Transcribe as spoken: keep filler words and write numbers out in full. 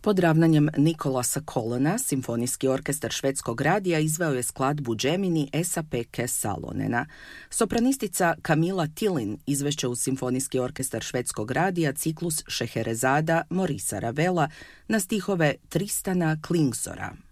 Pod ravnanjem Nikolasa Kolona, Simfonijski orkestar Švedskog radija izveo je skladbu Gemini Esa-Pekka Salonena. Sopranistica Camilla Tillin izvešće u Simfonijski orkestar Švedskog radija ciklus Šeherezada Morisa Ravela na stihove Tristana Klingsora.